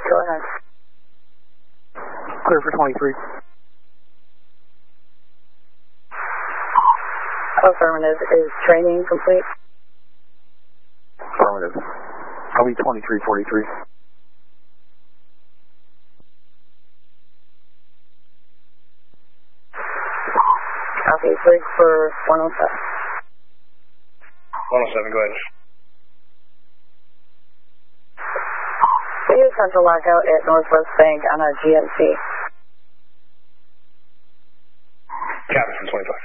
Go ahead. Clear for 23. Affirmative. Is training complete? Affirmative. I'll be 2343. Copy. Brig for 107. 107, go ahead. We use central lockout at Northwest Bank on our GMC. Captain from 25.